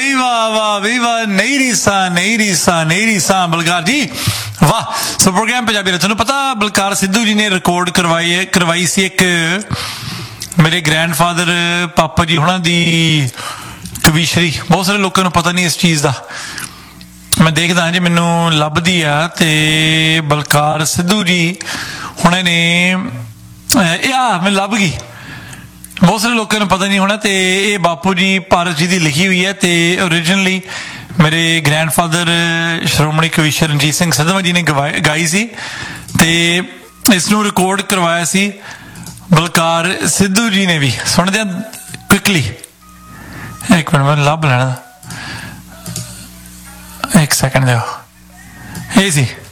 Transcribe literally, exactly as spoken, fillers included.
B वाह वाह B वाह नहीं रीसा नहीं रीसा नहीं रीसा बलकार जी वाह। सो प्रोग्राम पंजाबी रच पता बलकार सिद्धू जी ने रिकॉर्ड करवाई है करवाई सी एक मेरे ग्रैंडफादर पापा जी होना दी कविशरी। बहुत सारे लोगों को पता नहीं इस चीज़ का। मैं देखदा जी मैनू लभदी आ ते बलकार सिद्धू जी हुणे ने आ मैं लभ गई। बहुत सारे लोगों को पता नहीं होना। तो ये बापू जी भारत जी की लिखी हुई है। तो ओरिजिनली मेरे ग्रैंडफादर श्रोमणी कविशर रंजीत सिंह सधवा जी ने गवाई गाई सी। तो इसनों रिकॉर्ड करवाया सी बलकार सिद्धू जी ने भी। सुनते हैं क्विकली। एक मिनट मैं लभ लेना एक सैकेंड दो। ये सी